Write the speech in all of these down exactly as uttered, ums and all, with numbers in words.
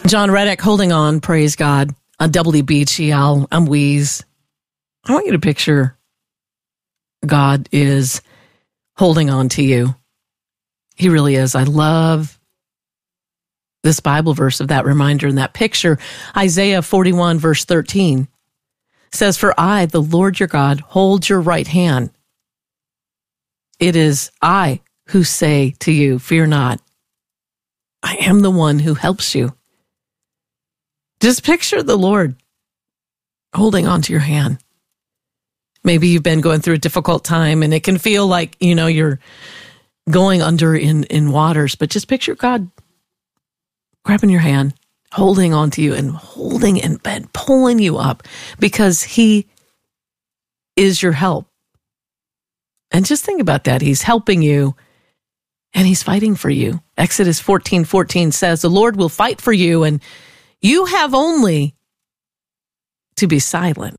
John Reddick, Holding On, praise God. On W B G L, I'm Wheeze. I want you to picture God is holding on to you. He really is. I love this Bible verse of that reminder and that picture. Isaiah forty-one, verse thirteen says, "For I, the Lord your God, hold your right hand. It is I who say to you, fear not. I am the one who helps you." Just picture the Lord holding onto your hand. Maybe you've been going through a difficult time and it can feel like, you know, you're going under in, in waters, but just picture God grabbing your hand, holding onto you and holding and, and pulling you up because he is your help. And just think about that. He's helping you and he's fighting for you. Exodus fourteen fourteen says, "The Lord will fight for you and you have only to be silent."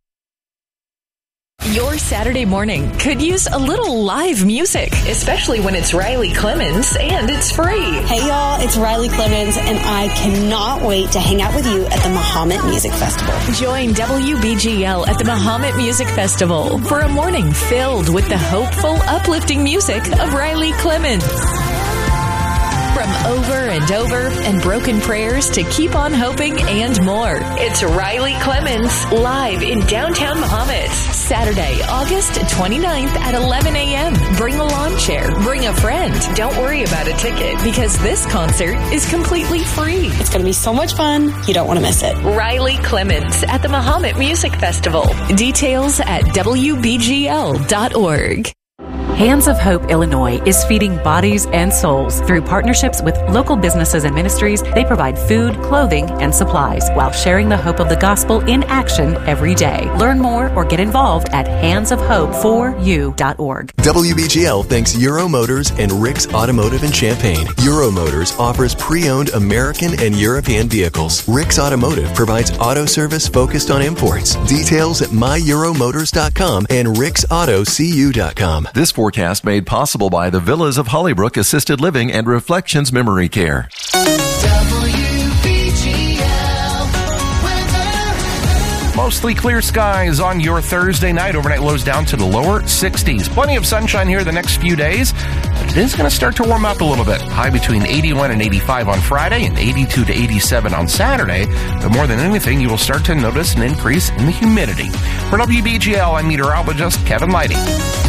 Your Saturday morning could use a little live music, especially when it's Riley Clemmons and it's free. Hey y'all, it's Riley Clemmons and I cannot wait to hang out with you at the Mahomet Music Festival. Join W B G L at the Mahomet Music Festival for a morning filled with the hopeful, uplifting music of Riley Clemmons. From Over and Over and Broken Prayers to Keep on Hoping and more. It's Riley Clemmons live in downtown Mahomet. Saturday, August twenty-ninth at eleven a.m. Bring a lawn chair. Bring a friend. Don't worry about a ticket because this concert is completely free. It's going to be so much fun. You don't want to miss it. Riley Clemmons at the Mahomet Music Festival. Details at W B G L dot org. Hands of Hope Illinois is feeding bodies and souls. Through partnerships with local businesses and ministries, they provide food, clothing, and supplies while sharing the hope of the gospel in action every day. Learn more or get involved at hands of hope for you dot org. W B G L thanks Euro Motors and Rick's Automotive in Champaign. Euro Motors offers pre-owned American and European vehicles. Rick's Automotive provides auto service focused on imports. Details at my euro motors dot com and ricks auto c u dot com. This forecast made possible by the Villas of Hollybrook Assisted Living and Reflections Memory Care. Mostly clear skies on your Thursday night. Overnight lows down to the lower sixties. Plenty of sunshine here the next few days, but it is going to start to warm up a little bit. High between eighty-one and eighty-five on Friday and eighty-two to eighty-seven on Saturday. But more than anything, you will start to notice an increase in the humidity. For W B G L, I'm meteorologist Kevin Lighty.